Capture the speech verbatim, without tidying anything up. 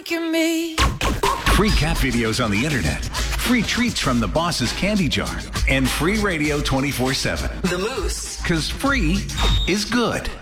Me. Free cat videos on the internet, free treats from the boss's candy jar, and free radio twenty-four seven. The Moose. Because free is good.